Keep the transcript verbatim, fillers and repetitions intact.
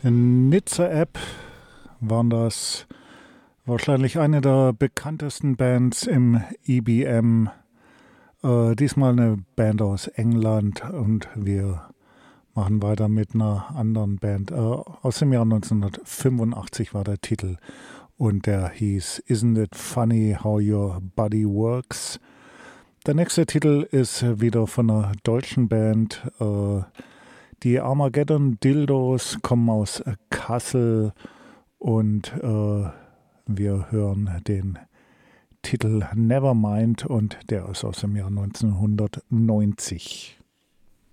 Nizza-App waren das wahrscheinlich eine der bekanntesten Bands im E B M. Äh, diesmal eine Band aus England und wir machen weiter mit einer anderen Band. Äh, aus dem Jahr neunzehnhundertfünfundachtzig war der Titel und der hieß Isn't It Funny How Your Body Works? Der nächste Titel ist wieder von einer deutschen Band. Äh, die Armageddon Dildos kommen aus Kassel und äh, wir hören den Titel Nevermind und der ist aus dem Jahr neunzehnhundertneunzig.